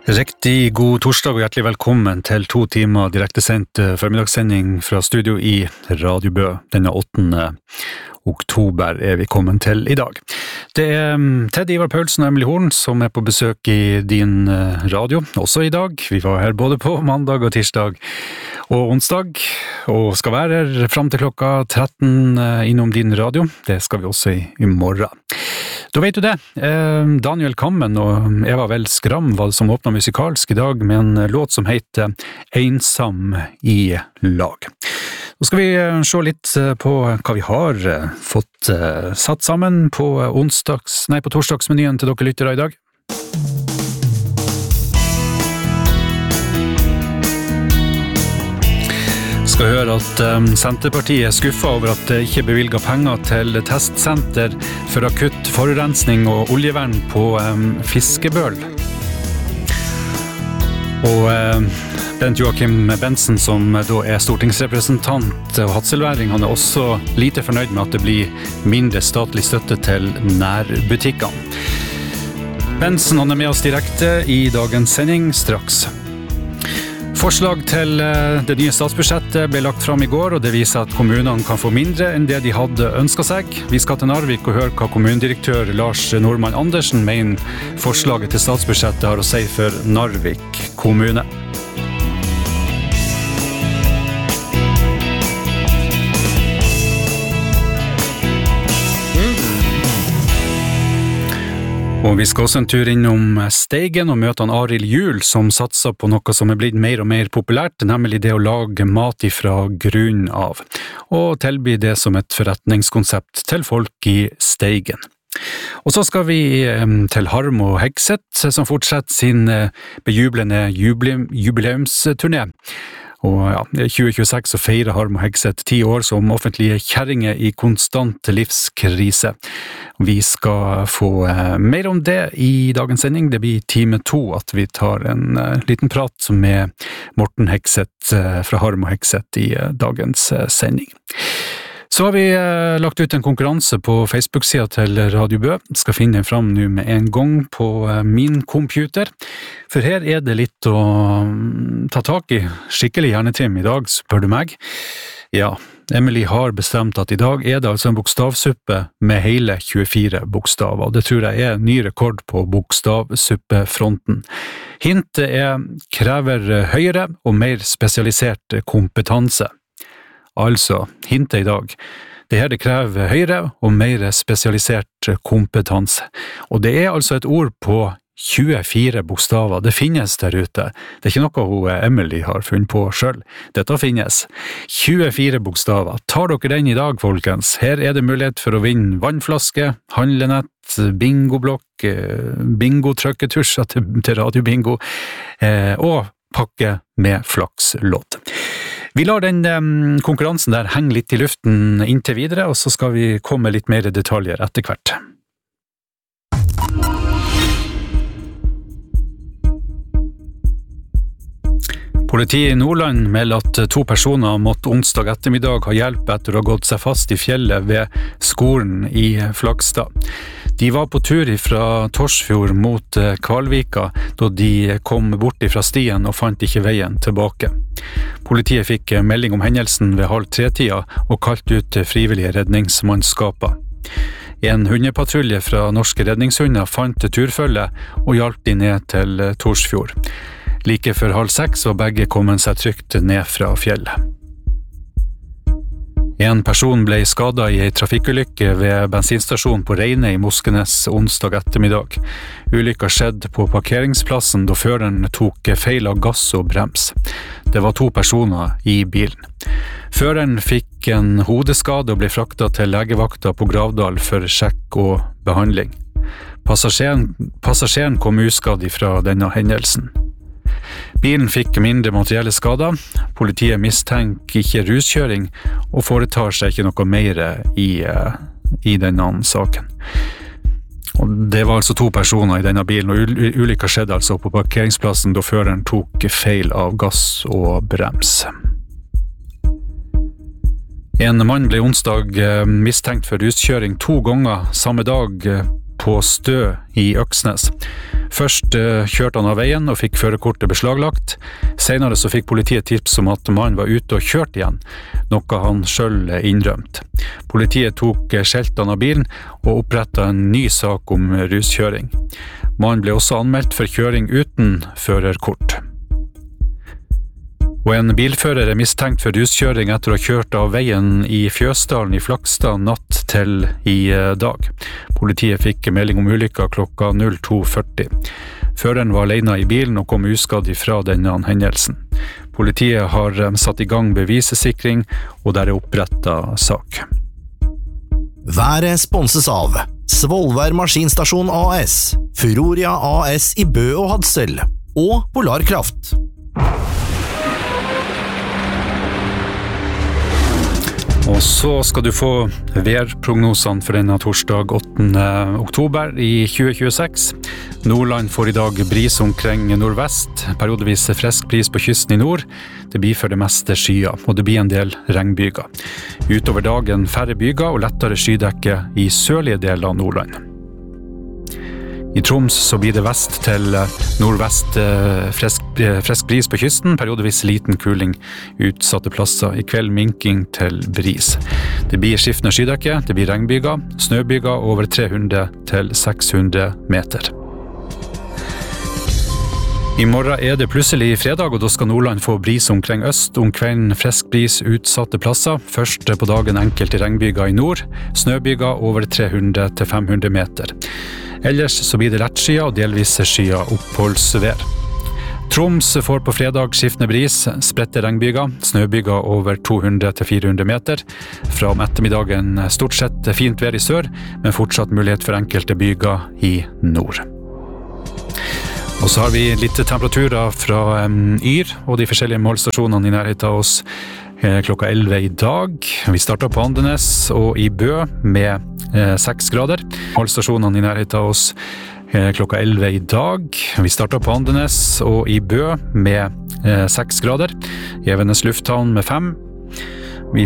Riktig god torsdag og hjertelig velkommen til 2 timer direktesendt formidagssending fra studio i Radio Bø. Denne 8. oktober vi kommet til i dag. Det Ted Ivar Paulsen og Emily Horn som på besøk i din radio, også i dag. Vi var her både på mandag og tirsdag og onsdag, og skal være her frem til klokka 13 innom din radio. Det skal vi også i morgen. Da vet du det. Daniel Kammen og Eva Vel Skram var det som åpnet musikalsk i dag med en låt som heter «Ensam i lag». Nå skal vi se litt på hva vi har fått satt sammen på torsdagsmenyen til dere lyttere i dag. Skal høre at Senterpartiet skuffet over at det ikke bevilget penger til testsenter for akutt forurensning og oljevern på Fiskebøl. Og Bent Joachim Bensen, som da stortingsrepresentant og hatselværing, han også lite fornøyd med at det blir mindre statlig støtte til nærbutikkene. Bensen han med oss direkte i dagens sending straks. Forslag til det nye statsbudsjettet ble lagt fram i går, og det viser at kommunene kan få mindre enn det de hadde ønsket seg. Vi skal til Narvik og høre hva kommunedirektør Lars Normann Andersen mener forslaget til statsbudsjettet har å si for Narvik kommune. Og vi skal også en tur innom Steigen og møte Arild Juhl, som satser på noe som blitt mer og mer populært, nemlig det å lage mat ifra grunn av, og tilby det som et forretningskonsept til folk i Steigen. Og så skal vi til Harmo Hegseth, som fortsetter sin bejublende jubileumsturné. Og 2026 så feirer Harmo Hegseth 10 år som offentlige kjerringer i konstant livskrise. Vi skal få mer om det i dagens sending. Det blir time 2 at vi tar en liten prat med Morten Hegseth fra Harmo Hegseth i dagens sending. Så har vi lagt ut en konkurranse på Facebook-siden til Radio Bø. Skal finne fram nå med en gang på min computer. For her det litt å ta tak i. Skikkelig hjernetrim i dag, spør du meg. Ja, Emily har bestemt at i dag det altså en bokstavsuppe med hele 24 bokstaver. Det tror jeg ny rekord på bokstavsuppefronten. Hintet krever høyere og mer spesialisert kompetanse. Altså, hintet i dag. Det krever høyere og mer spesialisert kompetanse. Og det altså et ord på 24 bokstaver. Det finnes der ute. Det ikke noe Emily har funnet på selv. Dette finnes. 24 bokstaver. Tar dere den i dag, folkens? Her det mulighet for å vinne vannflaske, handlenett, bingoblokk, bingo-trykketusjer til radiobingo, og pakke med flakslåt. Vi lar den konkurransen der henge litt i luften inntil videre, og så skal vi komme litt mer detaljer etter hvert. Politiet i Nordland melder at 2 personer måtte onsdag ettermiddag ha hjelp etter å ha gått seg fast i fjellet ved skolen i Flakstad. De var på tur fra Torsfjord mot Kvalvika da de kom bort fra stien og fant ikke veien tilbake. Politiet fikk melding om hendelsen ved 2:30 og kalte ut frivillige redningsmannskaper. En hundepatrulje fra norske redningshunder fant turfølget og hjalp de ned til Torsfjord. Like før 5:30 var begge kommet seg trygt ned fra fjellet. En person ble skadet i en trafikkulykke ved bensinstasjonen på Reine i Moskenes onsdag ettermiddag. Ulykka skjedde på parkeringsplassen da føreren tok feil av gass og brems. Det var 2 personer i bilen. Føreren fikk en hodeskade og ble fraktet til legevakta på Gravdal for sjekk og behandling. Passasjeren kom uskadd fra denne hendelsen. Bilen fikk mindre materielle skader. Politiet mistenker ikke ruskjøring og foretar seg ikke noe mer i denne saken. Og det var altså 2 personer i denne bilen, og ulykka skjedde altså på parkeringsplassen da føreren tok feil av gass og brems. En mann ble onsdag mistenkt for ruskjøring 2 ganger samme dag på Stø i Øksnes. Først kjørte han av veien og fikk førerkortet beslaglagt. Senere så fikk politiet tips om at mannen var ute og kjørte igjen, noe han selv innrømte. Politiet tok skjeltene av bilen og opprettet en ny sak om ruskjøring. Mannen ble også anmeldt for kjøring uten førerkort. Og en bilfører mistenkt for ruskjøring etter å ha kjørt av veien i Fjøsdalen i Flakstad natt til i dag. Politiet fikk melding om ulykka klokka 02:40. Føreren var alene i bilen og kom uskadd ifra denne hendelsen. Politiet har satt i gang bevissikring, og der opprettet sak. Været sponses av Svolvær Maskinstasjon AS, Furoria AS i Bø og Hadsel, og Polarkraft. Og så skal du få værprognosene for denne torsdag 8. oktober i 2026. Nordland får i dag bris omkring nordvest, periodevis frisk bris på kysten i nord. Det blir for det meste skyer, og det blir en del regnbyger. Utover dagen færre byger og lettere skydekke i sørlige deler av Nordland. I Troms så blir det vest til nordvest frisk bris på kysten, periodevis liten kuling utsatte plasser. I kveld minking til bris. Det blir skiftende skydekke, det blir regnbyger, snøbyger over 300 til 600 meter. I morgen er det plutselig fredag, og da skal Nordland få bris omkring øst. Om kvelden frisk bris utsatte plasser. Først på dagen enkelte regnbyger i nord, snøbyger over 300 til 500 meter. Ellers så blir det lettskyet og delvis skyet oppholdsvær. Troms får på fredag skiftende bris, spredte regnbyger, snøbyger over 200 til 400 meter. Fra om ettermiddagen stort sett fint vær i sør, men fortsatt mulighet for enkelte byger i nord. Og så har vi litt temperaturer fra Yr og de forskjellige målstasjonene i nærheten av oss klokka 11 i dag. Vi starter på Andenes og i Bø med 6 grader. Målstasjonene i nærheten av oss klokka 11 i dag. Vi starter på Andenes og i Bø med 6 grader. Evenes lufthavn med 5.